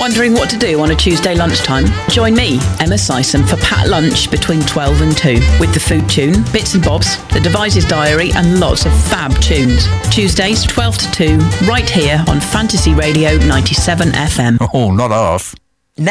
Wondering what to do on a Tuesday lunchtime? Join me, Emma Sison, for Pat Lunch between 12 and 2 with the Food Tune, Bits and Bobs, the Devices Diary and lots of fab tunes. Tuesdays 12 to 2 right here on Fantasy Radio 97 FM. Oh, not half.